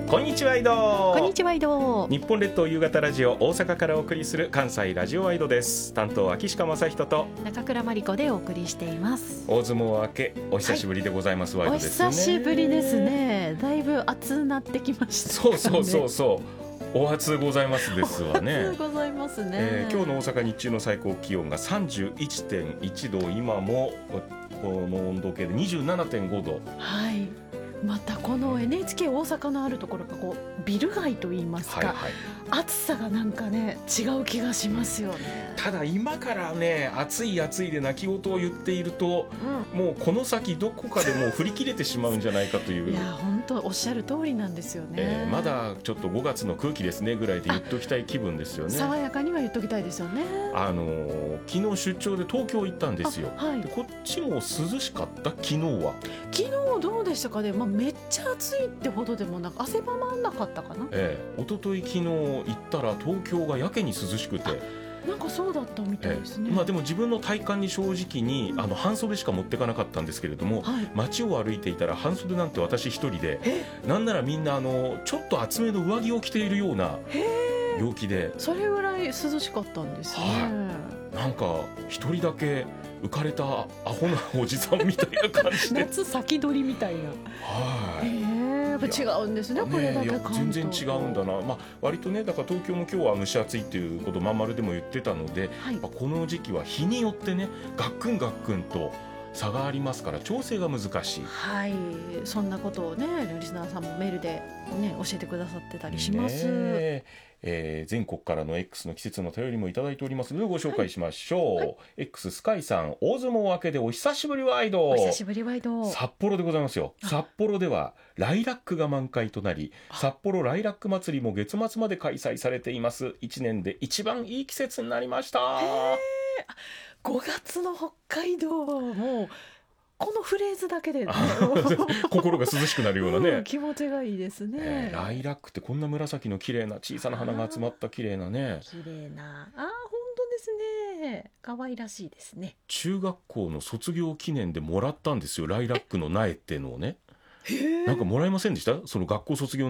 こんにちは、井戸。 こんにちは、井戸。 日本列島夕方ラジオ、大阪からお送りする関西ラジオワイドです。担当は岸川正人と中倉真理子でお送りしています。 大相撲明けお久しぶりでございます、ワイドですね。 お久しぶりですね。だいぶ暑なってきましたからね。 そうお初ございますですわね。 お初ございますね。 今日の大阪日中の最高気温が 31.1 度、今もこの温度計で 27.5 度。 はい、またこの NHK 大阪のあるところがこうビル街といいますか、暑さがなんかね違う気がしますよね。 ただ今からね暑いで泣き言を言っていると、もうこの先どこかでもう振り切れてしまうんじゃないかといういや本当おっしゃる通りなんですよね。 まだちょっっと5月の空気ですねぐらいで言っときたい気分ですよね。 爽やかには言っときたいですよね。 昨日出張で東京行ったんですよ。でこっちも涼しかった。昨日どうでしたかね。めっちゃ暑いってほどでもなんか汗ばまんなかったかな。 一昨日昨日行ったら東京がやけに涼しくて、 なんかそうだったみたいですね。 でも自分の体感に正直に半袖しか持ってかなかったんですけれども、街を歩いていたら半袖なんて私一人で、なんならみんなちょっと厚めの上着を着ているような陽気で、 それぐらい涼しかったんですね。 なんか一人だけ浮かれたアホなおじさんみたいな感じで夏先取りみたいな。やっぱ違うんですね。これだけ関東全然違うんだな。割とね、だから東京も今日は蒸し暑いっていうことまんまるでも言ってたので、この時期は日によってねガックンと差がありますから調整が難しい。 そんなことをねリスナーさんもメールで、教えてくださってたりします。 全国からの X の季節の便りもいただいておりますのでご紹介しましょう。X スカイさん、大相撲明けでお久しぶりワイド。 お久しぶりワイド。 札幌でございますよ。札幌ではライラックが満開となり、札幌ライラック祭りも月末まで開催されています。1年で一番いい季節になりました。 5月の北海道、もうこのフレーズだけで、 心が涼しくなるようなね、 気持ちがいいですね。 ライラックってこんな紫の綺麗な小さな花が集まった綺麗なね、 綺麗な、本当ですね。可愛らしいですね。 中学校の卒業記念でもらったんですよ、ライラックの苗っていうのをね。なんかもらえませんでした？その学校卒業